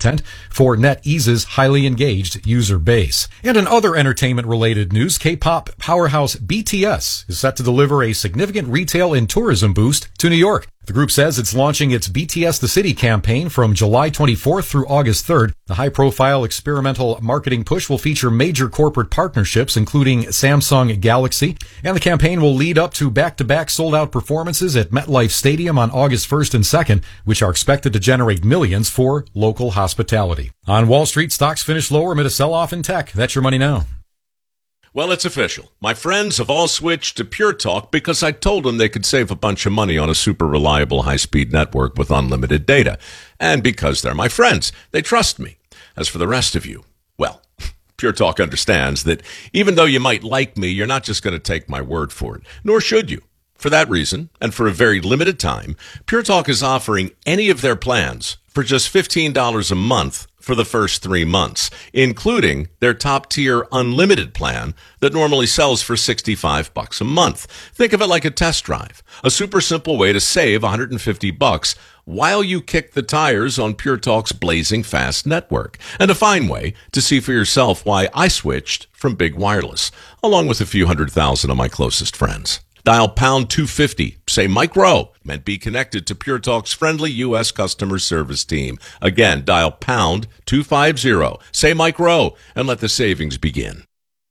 content for NetEase's highly engaged user base. And in other entertainment-related news, K-pop powerhouse BTS is set to deliver a significant retail and tourism boost to New York. The group says it's launching its BTS the City campaign from July 24th through August 3rd. The high-profile experimental marketing push will feature major corporate partnerships, including Samsung Galaxy, and the campaign will lead up to back-to-back sold-out performances at MetLife Stadium on August 1st and 2nd, which are expected to generate millions for local hospitality. On Wall Street, stocks finished lower amid a sell-off in tech. That's your money now. Well, it's official. My friends have all switched to Pure Talk because I told them they could save a bunch of money on a super reliable high-speed network with unlimited data. And because they're my friends, they trust me. As for the rest of you, well, Pure Talk understands that even though you might like me, you're not just going to take my word for it, nor should you. For that reason, and for a very limited time, Pure Talk is offering any of their plans for just $15 a month for the first 3 months, including their top-tier unlimited plan that normally sells for $65 a month. Think of it like a test drive, a super simple way to save $150 while you kick the tires on Pure Talk's blazing fast network, and a fine way to see for yourself why I switched from Big Wireless, along with a few 100,000 of my closest friends. Dial pound 250, say Mike Rowe, and be connected to Pure Talk's friendly U.S. customer service team. Again, dial pound 250, say Mike Rowe, and let the savings begin.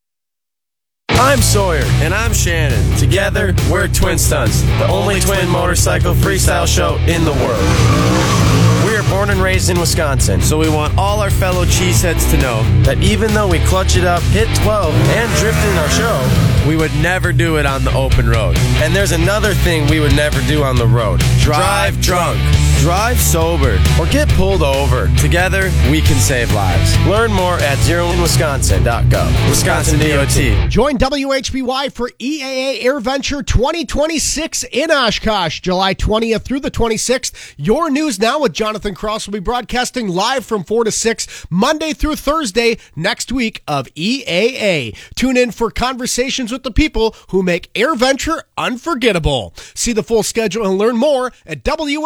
I'm Sawyer. And I'm Shannon. Together, we're Twin Stunts, the only twin motorcycle freestyle show in the world. We are born and raised in Wisconsin, so we want all our fellow cheeseheads to know that even though we clutch it up, hit 12, and drift in our show, we would never do it on the open road. And there's another thing we would never do on the road. Drive drunk, drive sober, or get pulled over. Together, we can save lives. Learn more at zeroinwisconsin.gov. Wisconsin DOT. Join WHBY for EAA AirVenture 2026 in Oshkosh, July 20th through the 26th. Your News Now with Jonathan Cross will be broadcasting live from 4 to 6, Monday through Thursday next week of EAA. Tune in for conversations with the people who make AirVenture unforgettable. See the full schedule and learn more at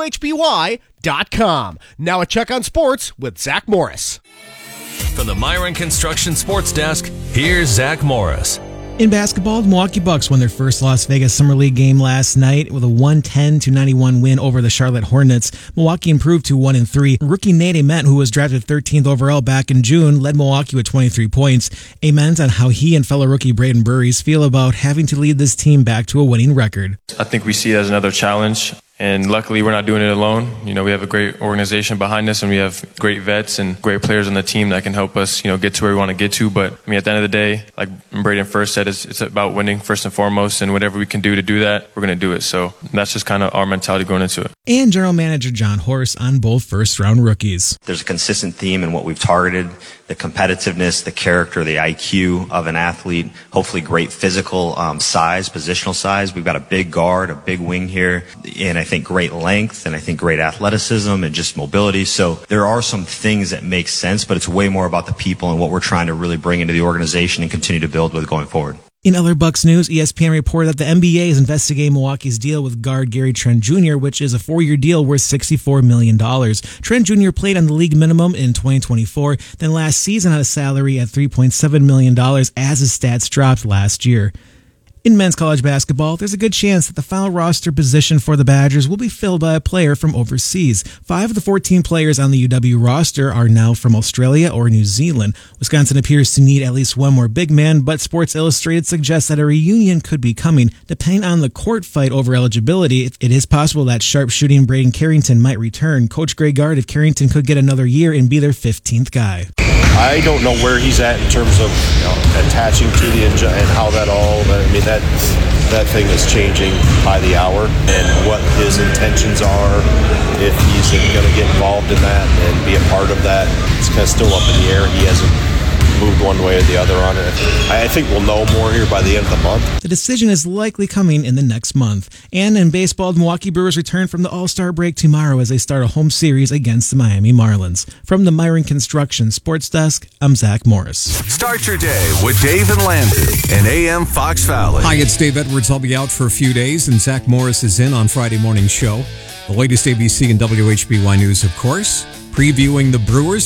WHBY.com. Now a check on sports with Zach Morris. From the Myron Construction Sports Desk, here's Zach Morris. In basketball, the Milwaukee Bucks won their first Las Vegas Summer League game last night with a 110-91 win over the Charlotte Hornets. Milwaukee improved to 1-3. Rookie Nate Ament, who was drafted 13th overall back in June, led Milwaukee with 23 points. Ament on how he and fellow rookie Braden Burries feel about having to lead this team back to a winning record. I think we see it as another challenge. And luckily, we're not doing it alone. You know, we have a great organization behind us, and we have great vets and great players on the team that can help us, you know, get to where we want to get to. But, I mean, at the end of the day, like Braden first said, it's about winning first and foremost, and whatever we can do to do that, we're going to do it. So that's just kind of our mentality going into it. And General Manager John Horst on both first-round rookies. There's a consistent theme in what we've targeted, the competitiveness, the character, the IQ of an athlete, hopefully great physical size, positional size. We've got a big guard, a big wing here, and I think great length, and I think great athleticism and just mobility. So there are some things that make sense, but it's way more about the people and what we're trying to really bring into the organization and continue to build with going forward. In other Bucks news, ESPN reported that the NBA is investigating Milwaukee's deal with guard Gary Trent Jr., which is a 4-year deal worth $64 million. Trent Jr. played on the league minimum in 2024, then last season had a salary at $3.7 million as his stats dropped last year. In men's college basketball, there's a good chance that the final roster position for the Badgers will be filled by a player from overseas. 5 of the 14 players on the UW roster are now from Australia or New Zealand. Wisconsin appears to need at least one more big man, but Sports Illustrated suggests that a reunion could be coming. Depending on the court fight over eligibility, it is possible that sharpshooting Braden Carrington might return. Coach Greg Gard, if Carrington could get another year and be their 15th guy. I don't know where he's at in terms of attaching to the and how that all. I mean, that thing is changing by the hour, and what his intentions are, if he's going to get involved in that and be a part of that, it's kind of still up in the air. He hasn't moved one way or the other on it. I think we'll know more here by the end of the month. The decision is likely coming in the next month. And in baseball, the Milwaukee Brewers return from the All-Star break tomorrow as they start a home series against the Miami Marlins. From the Myron Construction Sports Desk, I'm Zach Morris. Start your day with Dave and Landry and AM Fox Valley. Hi, it's Dave Edwards. I'll be out for a few days, and Zach Morris is in on Friday morning show. The latest ABC and WHBY news, of course, previewing the Brewers